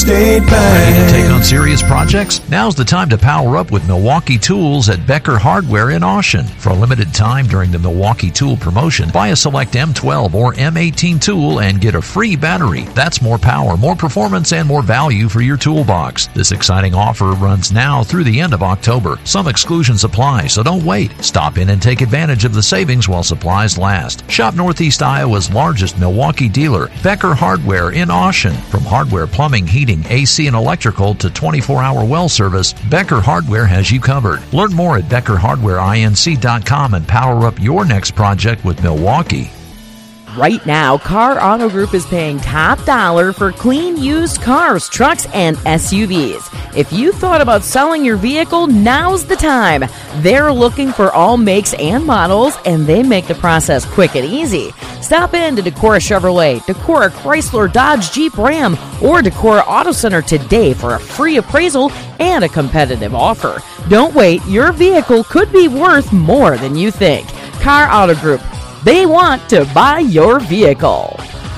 State Bank. Ready to take on serious projects? Now's the time to power up with Milwaukee Tools at Becker Hardware in Austin. For a limited time during the Milwaukee Tool promotion, buy a select M12 or M18 tool and get a free battery. That's more power, more performance, and more value for your toolbox. This exciting offer runs now through the end of October. Some exclusions apply, so don't wait. Stop in and take advantage of the savings while supplies last. Shop Northeast Iowa's largest Milwaukee dealer, Becker Hardware in Austin. From hardware, plumbing, heating, AC and electrical to 24-hour well service, Becker Hardware has you covered. Learn more at BeckerHardwareInc.com and power up your next project with Milwaukee. Right now, Car Auto Group is paying top dollar for clean used cars, trucks, and SUVs. If you thought about selling your vehicle, now's the time. They're looking for all makes and models, and they make the process quick and easy. Stop in to Decorah Chevrolet, Decorah Chrysler, Dodge, Jeep, Ram, or Decorah Auto Center today for a free appraisal and a competitive offer. Don't wait. Your vehicle could be worth more than you think. Car Auto Group. They want to buy your vehicle.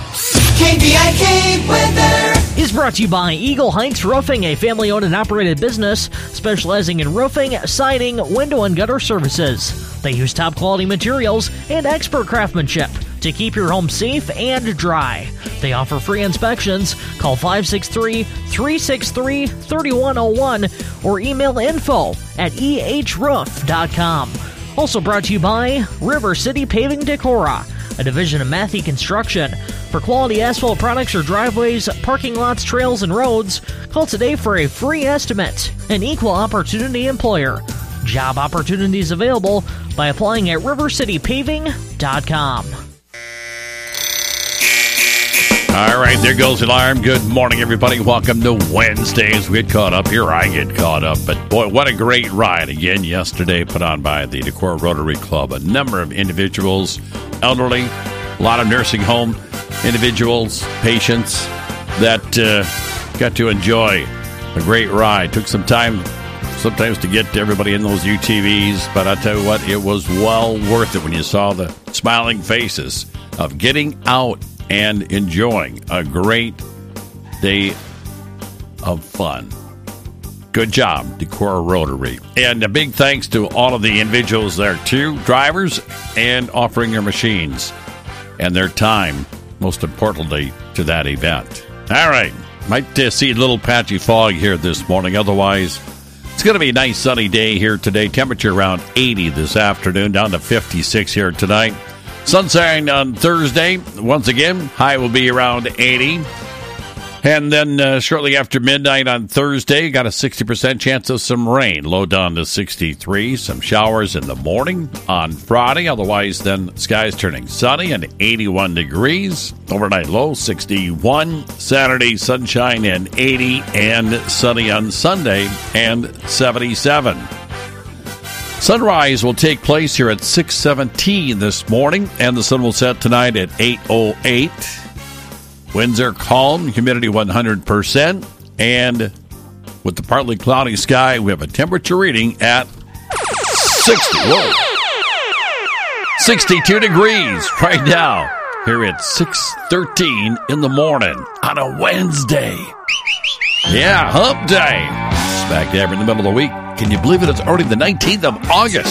KVIK weather is brought to you by Eagle Heights Roofing, a family-owned and operated business specializing in roofing, siding, window, and gutter services. They use top-quality materials and expert craftsmanship to keep your home safe and dry. They offer free inspections. Call 563-363-3101 or email info@ehroof.com. Also brought to you by River City Paving Decorah, a division of Matthey Construction. For quality asphalt products or driveways, parking lots, trails, and roads, call today for a free estimate. An equal opportunity employer. Job opportunities available by applying at rivercitypaving.com. All right, there goes the alarm. Good morning, everybody. Welcome to Wednesdays. We get caught up here. I get caught up. But, boy, what a great ride again yesterday put on by the Decorah Rotary Club. A number of individuals, elderly, a lot of nursing home individuals, patients that got to enjoy a great ride. Took some time sometimes to get everybody in those UTVs. But I tell you what, it was well worth it when you saw the smiling faces of getting out and enjoying a great day of fun. Good job, Decorah Rotary. And a big thanks to all of the individuals there, too, drivers, and offering their machines and their time, most importantly, to that event. All right, might see a little patchy fog here this morning. Otherwise, it's going to be a nice sunny day here today. Temperature around 80 this afternoon, down to 56 here tonight. Sunshine on Thursday. Once again, high will be around 80. And then shortly after midnight on Thursday, got a 60% chance of some rain. Low down to 63. Some showers in the morning on Friday. Otherwise, then skies turning sunny and 81 degrees. Overnight low 61. Saturday, sunshine and 80. And sunny on Sunday and 77. Sunrise will take place here at 6:17 this morning, and the sun will set tonight at 8:08. Winds are calm, humidity 100%, and with the partly cloudy sky, we have a temperature reading at 62 degrees right now here at 6:13 in the morning on a Wednesday. Yeah, hump day. Smack dab in the middle of the week. Can you believe it? It's already the 19th of August.